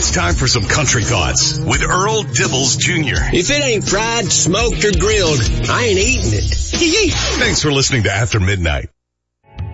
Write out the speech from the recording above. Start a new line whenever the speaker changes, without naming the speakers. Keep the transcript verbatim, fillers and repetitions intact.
It's time for some country thoughts with Earl Dibbles Junior
If it ain't fried, smoked, or grilled, I ain't eating it.
Thanks for listening to After Midnight.